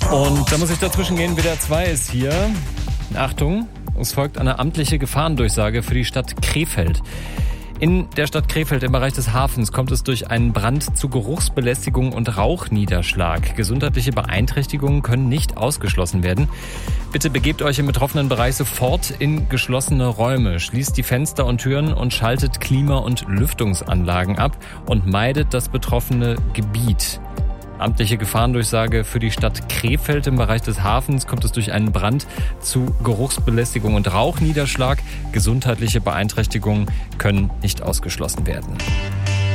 Und da muss ich dazwischen gehen, WDR 2 ist hier. Achtung, es folgt eine amtliche Gefahrendurchsage für die Stadt Krefeld. In der Stadt Krefeld im Bereich des Hafens kommt es durch einen Brand zu Geruchsbelästigung und Rauchniederschlag. Gesundheitliche Beeinträchtigungen können nicht ausgeschlossen werden. Bitte begebt euch im betroffenen Bereich sofort in geschlossene Räume, schließt die Fenster und Türen und schaltet Klima- und Lüftungsanlagen ab und meidet das betroffene Gebiet. Amtliche Gefahrendurchsage für die Stadt Krefeld im Bereich des Hafens kommt es durch einen Brand zu Geruchsbelästigung und Rauchniederschlag. Gesundheitliche Beeinträchtigungen können nicht ausgeschlossen werden.